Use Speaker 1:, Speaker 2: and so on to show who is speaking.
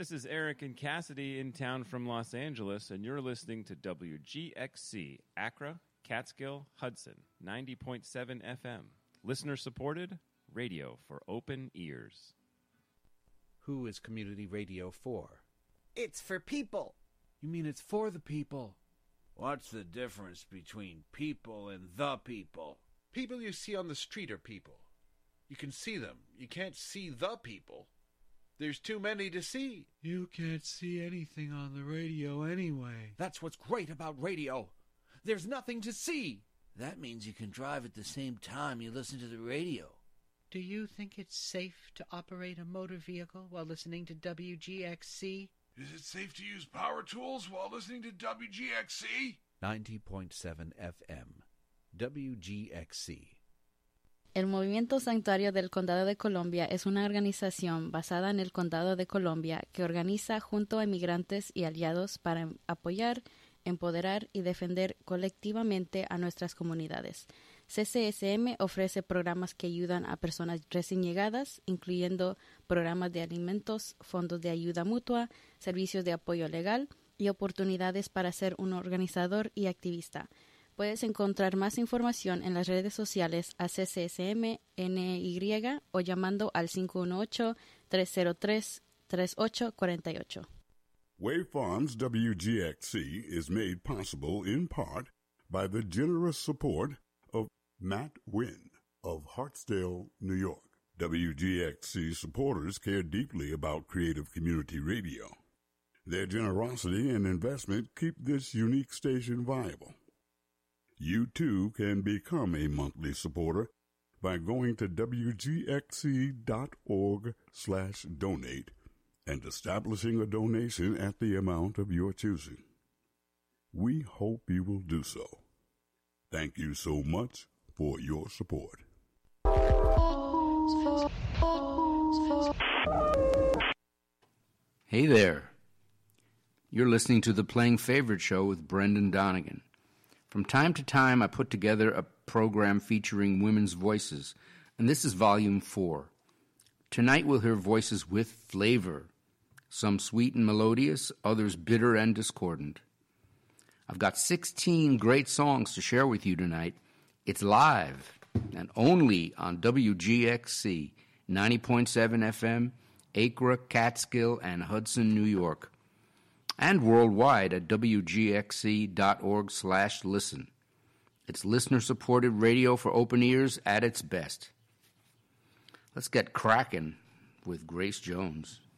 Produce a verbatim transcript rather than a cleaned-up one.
Speaker 1: This is Eric and Cassidy in town from Los Angeles, and you're listening to W G X C, Accra, Catskill, Hudson, ninety point seven F M. Listener-supported, radio for open ears.
Speaker 2: Who is community radio for?
Speaker 3: It's for people.
Speaker 2: You mean it's for the people?
Speaker 4: What's the difference between people and the people?
Speaker 5: People you see on the street are people. You can see them. You can't see the people. There's too many to see.
Speaker 6: You can't see anything on the radio anyway.
Speaker 2: That's what's great about radio. There's nothing to see.
Speaker 7: That means you can drive at the same time you listen to the radio.
Speaker 8: Do you think it's safe to operate a motor vehicle while listening to W G X C?
Speaker 9: Is it safe to use power tools while listening to W G X C?
Speaker 2: ninety point seven F M. W G X C.
Speaker 10: El Movimiento Santuario del Condado de Columbia es una organización basada en el Condado de Columbia que organiza junto a inmigrantes y aliados para apoyar, empoderar y defender colectivamente a nuestras comunidades. C C S M ofrece programas que ayudan a personas recién llegadas, incluyendo programas de alimentos, fondos de ayuda mutua, servicios de apoyo legal y oportunidades para ser un organizador y activista. Puedes encontrar más información en las redes sociales a C C S M N Y o llamando al cinco uno ocho, tres cero tres, tres ocho cuatro ocho.
Speaker 11: Wave Farms W G X C is made possible in part by the generous support of Matt Wynn of Hartsdale, New York. W G X C supporters care deeply about creative community radio. Their generosity and investment keep this unique station viable. You too can become a monthly supporter by going to W G X C dot org slash donate and establishing a donation at the amount of your choosing. We hope you will do so. Thank you so much for your support.
Speaker 12: Hey there. You're listening to the Playing Favorite Show with Brendan Donegan. From time to time, I put together a program featuring women's voices, and this is Volume four. Tonight we'll hear voices with flavor, some sweet and melodious, others bitter and discordant. I've got sixteen great songs to share with you tonight. It's live and only on W G X C, ninety point seven F M, Accra, Catskill, and Hudson, New York. And worldwide at W G X C dot org slash listen. It's listener-supported radio for open ears at its best. Let's get cracking with Grace Jones.